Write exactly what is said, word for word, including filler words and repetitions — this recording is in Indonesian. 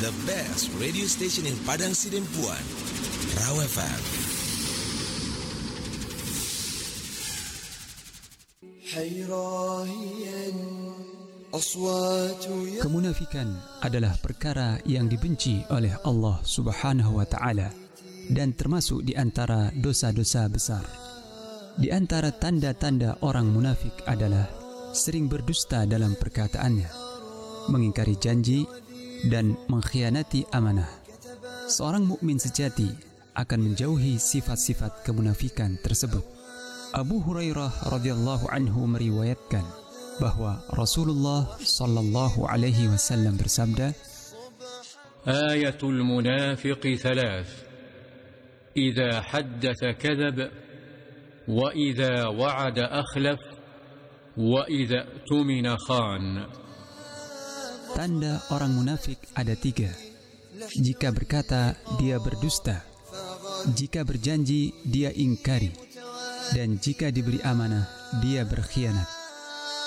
the best radio station in Padang Sidempuan, Raw F M. Kemunafikan adalah perkara yang dibenci oleh Allah Subhanahu wa Ta'ala dan termasuk di antara dosa-dosa besar. Di antara tanda-tanda orang munafik adalah sering berdusta dalam perkataannya, mengingkari janji, dan mengkhianati amanah. Seorang mukmin sejati akan menjauhi sifat-sifat kemunafikan tersebut. Abu Hurairah radhiyallahu anhu meriwayatkan bahwa Rasulullah sallallahu alaihi wasallam bersabda, Ayatul munafiqi thalath, idza haddatha kadhab, wa idza wa'ada akhlaf, wa idza tumina khan. Tanda orang munafik ada tiga. Jika berkata, dia berdusta. Jika berjanji, dia ingkari. Dan jika diberi amanah, dia berkhianat.